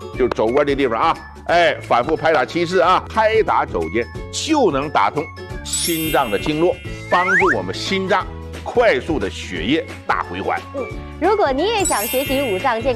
就肘关节地方啊，哎，反复拍打7次啊，拍打肘间就能打通心脏的经络，帮助我们心脏快速的血液大回环。 如果你也想学习5脏健